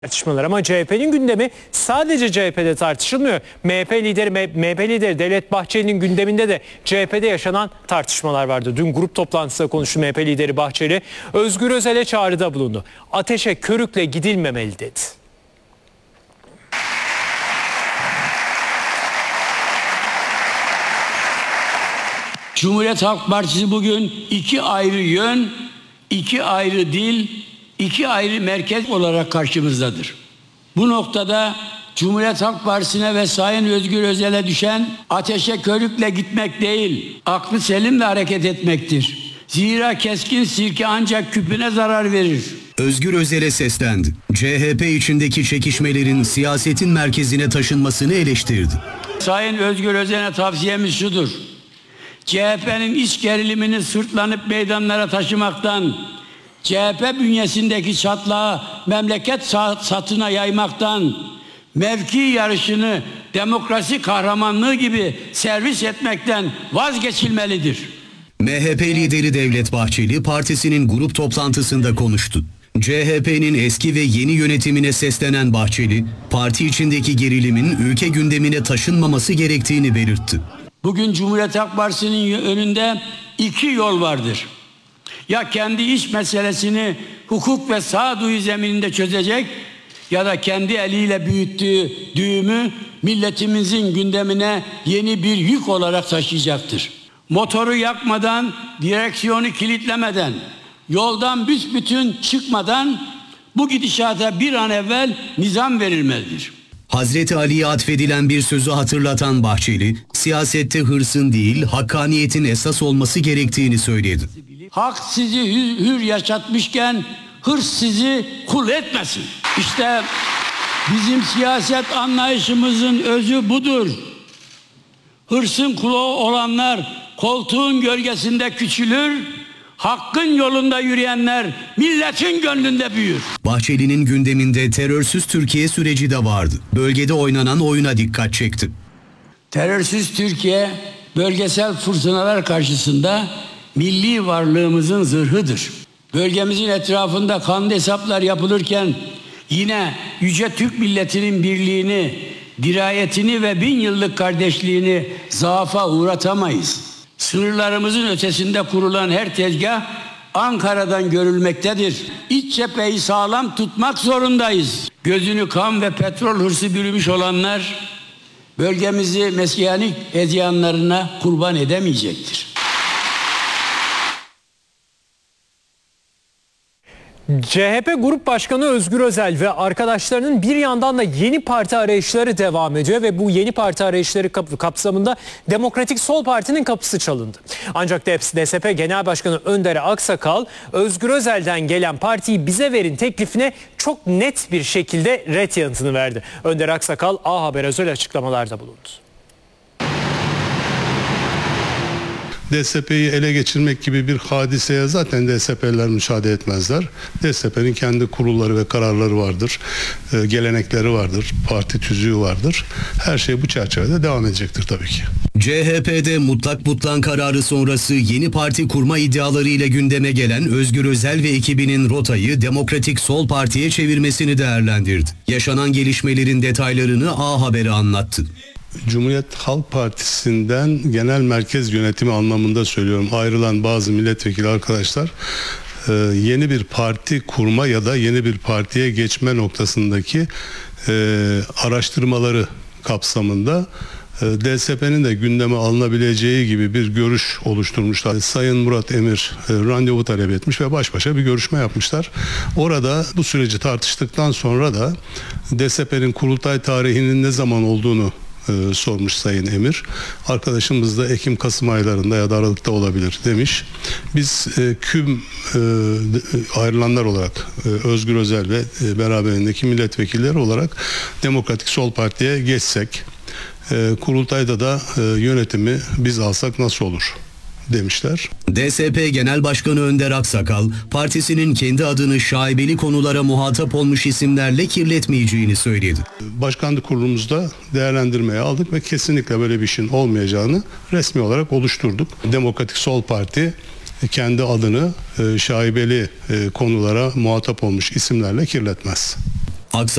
tartışmalar ama CHP'nin gündemi sadece CHP'de tartışılmıyor. MHP lideri Devlet Bahçeli'nin gündeminde de CHP'de yaşanan tartışmalar vardı. Dün grup toplantısında konuştu MHP lideri Bahçeli. Özgür Özel'e çağrıda bulundu. Ateşe körükle gidilmemeli dedi. Cumhuriyet Halk Partisi bugün iki ayrı yön, iki ayrı dil, iki ayrı merkez olarak karşımızdadır. Bu noktada Cumhuriyet Halk Partisi'ne ve Sayın Özgür Özel'e düşen ateşe körükle gitmek değil, aklı selimle hareket etmektir. Zira keskin sirke ancak küpüne zarar verir. Özgür Özel'e seslendi. CHP içindeki çekişmelerin siyasetin merkezine taşınmasını eleştirdi. Sayın Özgür Özel'e tavsiyemiz şudur. CHP'nin iç gerilimini sırtlanıp meydanlara taşımaktan, CHP bünyesindeki çatlağı memleket satına yaymaktan, mevki yarışını demokrasi kahramanlığı gibi servis etmekten vazgeçilmelidir. MHP lideri Devlet Bahçeli partisinin grup toplantısında konuştu. CHP'nin eski ve yeni yönetimine seslenen Bahçeli, parti içindeki gerilimin ülke gündemine taşınmaması gerektiğini belirtti. Bugün Cumhuriyet Halk Partisi'nin önünde iki yol vardır. Ya kendi iç meselesini hukuk ve sağduyu zemininde çözecek ya da kendi eliyle büyüttüğü düğümü milletimizin gündemine yeni bir yük olarak taşıyacaktır. Motoru yakmadan, direksiyonu kilitlemeden, yoldan büsbütün çıkmadan bu gidişata bir an evvel nizam verilmelidir. Hazreti Ali'ye atfedilen bir sözü hatırlatan Bahçeli, siyasette hırsın değil, hakkaniyetin esas olması gerektiğini söyledi. Hak sizi hür yaşatmışken hırs sizi kul etmesin. İşte bizim siyaset anlayışımızın özü budur. Hırsın kulu olanlar koltuğun gölgesinde küçülür, hakkın yolunda yürüyenler milletin gönlünde büyür. Bahçeli'nin gündeminde terörsüz Türkiye süreci de vardı. Bölgede oynanan oyuna dikkat çekti. Terörsüz Türkiye bölgesel fırtınalar karşısında milli varlığımızın zırhıdır. Bölgemizin etrafında kanlı hesaplar yapılırken yine yüce Türk milletinin birliğini, dirayetini ve 1000 yıllık kardeşliğini zaafa uğratamayız. Sınırlarımızın ötesinde kurulan her tezgah Ankara'dan görülmektedir. İç cepheyi sağlam tutmak zorundayız. Gözünü kan ve petrol hırsı bürümüş olanlar bölgemizi mesyanik hezyanlarına kurban edemeyecektir. CHP Grup Başkanı Özgür Özel ve arkadaşlarının bir yandan da yeni parti arayışları devam ediyor ve bu yeni parti arayışları kapsamında Demokratik Sol Parti'nin kapısı çalındı. Ancak DSP Genel Başkanı Önder Aksakal, Özgür Özel'den gelen partiyi bize verin teklifine çok net bir şekilde ret yanıtını verdi. Önder Aksakal A Haber özel açıklamalarda bulundu. DSP'yi ele geçirmek gibi bir hadiseye zaten DSP'liler müsaade etmezler. DSP'nin kendi kurulları ve kararları vardır, gelenekleri vardır, parti tüzüğü vardır. Her şey bu çerçevede devam edecektir tabii ki. CHP'de mutlak butlan kararı sonrası yeni parti kurma iddialarıyla gündeme gelen Özgür Özel ve ekibinin rotayı Demokratik Sol Parti'ye çevirmesini değerlendirdi. Yaşanan gelişmelerin detaylarını A Haber'e anlattı. Cumhuriyet Halk Partisi'nden genel merkez yönetimi anlamında söylüyorum, ayrılan bazı milletvekili arkadaşlar yeni bir parti kurma ya da yeni bir partiye geçme noktasındaki araştırmaları kapsamında DSP'nin de gündeme alınabileceği gibi bir görüş oluşturmuşlar. Sayın Murat Emir randevu talep etmiş ve baş başa bir görüşme yapmışlar. Orada bu süreci tartıştıktan sonra da DSP'nin kurultay tarihinin ne zaman olduğunu sormuş Sayın Emir. Arkadaşımız da Ekim-Kasım aylarında ya da Aralık'ta olabilir demiş. Biz ayrılanlar olarak Özgür Özel ve beraberindeki milletvekilleri olarak Demokratik Sol Parti'ye geçsek, kurultayda da yönetimi biz alsak nasıl olur demişler. DSP Genel Başkanı Önder Aksakal, partisinin kendi adını şaibeli konulara muhatap olmuş isimlerle kirletmeyeceğini söyledi. Başkanlık kurulumuzda değerlendirmeye aldık ve kesinlikle böyle bir işin olmayacağını resmi olarak oluşturduk. Demokratik Sol Parti kendi adını şaibeli konulara muhatap olmuş isimlerle kirletmez. Aksa